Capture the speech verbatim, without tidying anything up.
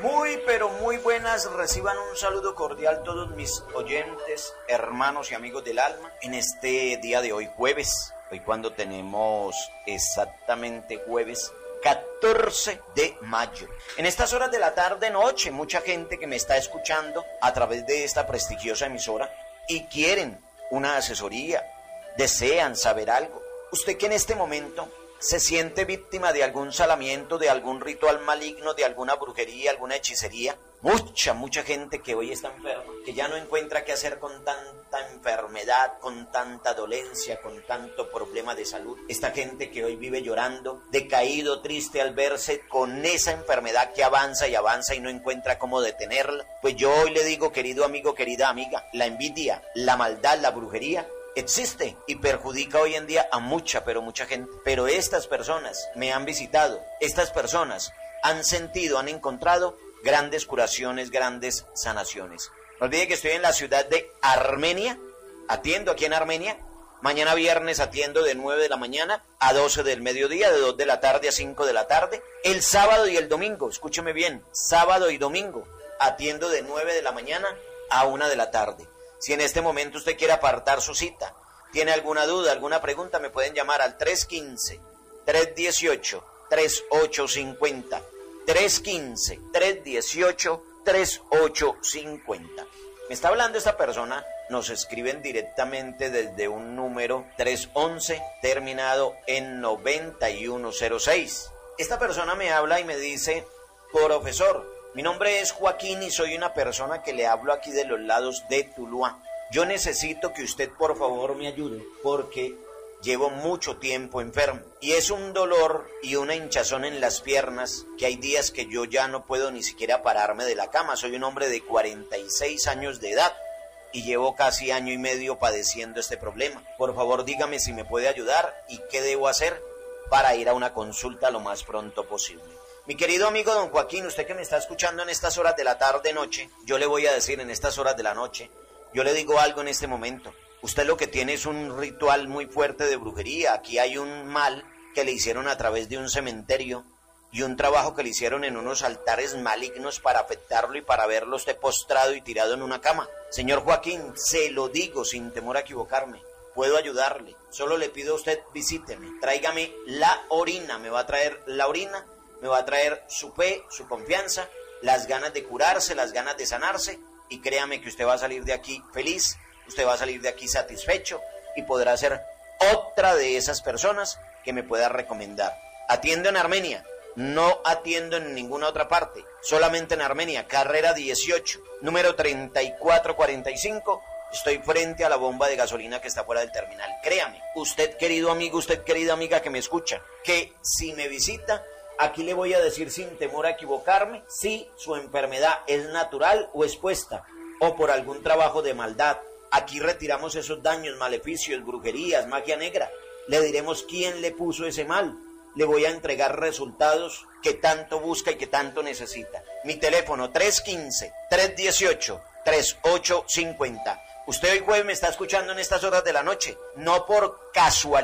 Muy, pero muy buenas, reciban un saludo cordial todos mis oyentes, hermanos y amigos del alma, en este día de hoy, jueves, hoy cuando tenemos exactamente jueves catorce de mayo. En estas horas de la tarde noche, mucha gente que me está escuchando a través de esta prestigiosa emisora y quieren una asesoría, desean saber algo. Usted que en este momento se siente víctima de algún salamiento, de algún ritual maligno, de alguna brujería, alguna hechicería. Mucha, mucha gente que hoy está enferma, que ya no encuentra qué hacer con tanta enfermedad, con tanta dolencia, con tanto problema de salud. Esta gente que hoy vive llorando, decaído, triste al verse con esa enfermedad que avanza y avanza y no encuentra cómo detenerla. Pues yo hoy le digo, querido amigo, querida amiga, la envidia, la maldad, la brujería existe y perjudica hoy en día a mucha, pero mucha gente. Pero estas personas me han visitado, estas personas han sentido, han encontrado grandes curaciones, grandes sanaciones. No olvide que estoy en la ciudad de Armenia, atiendo aquí en Armenia. Mañana viernes atiendo de nueve de la mañana a doce del mediodía, de dos de la tarde a cinco de la tarde. El sábado y el domingo, escúcheme bien, sábado y domingo atiendo de nueve de la mañana a una de la tarde. Si en este momento usted quiere apartar su cita, tiene alguna duda, alguna pregunta, me pueden llamar al tres uno cinco, tres uno ocho, tres ocho cinco cero, tres uno cinco, tres uno ocho, tres ocho cinco cero. Me está hablando esta persona, nos escriben directamente desde un número tres once terminado en noventa y uno cero seis. Esta persona me habla y me dice: profesor, mi nombre es Joaquín y soy una persona que le hablo aquí de los lados de Tuluá. Yo necesito que usted por favor me ayude porque llevo mucho tiempo enfermo y es un dolor y una hinchazón en las piernas que hay días que yo ya no puedo ni siquiera pararme de la cama. Soy un hombre de cuarenta y seis años de edad y llevo casi año y medio padeciendo este problema. Por favor dígame si me puede ayudar y qué debo hacer para ir a una consulta lo más pronto posible. Mi querido amigo don Joaquín, usted que me está escuchando en estas horas de la tarde-noche, yo le voy a decir en estas horas de la noche, yo le digo algo en este momento. Usted lo que tiene es un ritual muy fuerte de brujería. Aquí hay un mal que le hicieron a través de un cementerio y un trabajo que le hicieron en unos altares malignos para afectarlo y para verlo usted postrado y tirado en una cama. Señor Joaquín, se lo digo sin temor a equivocarme. Puedo ayudarle. Solo le pido a usted, visíteme, tráigame la orina, me va a traer la orina. Me va a traer su fe, su confianza, las ganas de curarse, las ganas de sanarse, y créame que usted va a salir de aquí feliz, usted va a salir de aquí satisfecho y podrá ser otra de esas personas que me pueda recomendar. Atiendo en Armenia, no atiendo en ninguna otra parte, solamente en Armenia, carrera dieciocho, número treinta y cuatro cuarenta y cinco, estoy frente a la bomba de gasolina que está fuera del terminal. Créame, usted querido amigo, usted querida amiga que me escucha, que si me visita, aquí le voy a decir sin temor a equivocarme si su enfermedad es natural o expuesta o por algún trabajo de maldad. Aquí retiramos esos daños, maleficios, brujerías, magia negra. Le diremos quién le puso ese mal. Le voy a entregar resultados que tanto busca y que tanto necesita. Mi teléfono tres uno cinco, tres uno ocho, tres ocho cinco cero. Usted hoy jueves me está escuchando en estas horas de la noche, no por casualidad.